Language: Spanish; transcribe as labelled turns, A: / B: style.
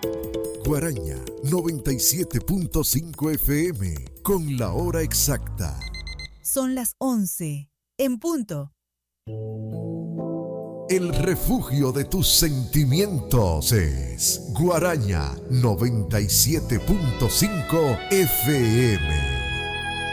A: Guaraña 97.5 FM con la hora exacta.
B: Son las 11 en punto.
A: El refugio de tus sentimientos es Guaraña 97.5 FM.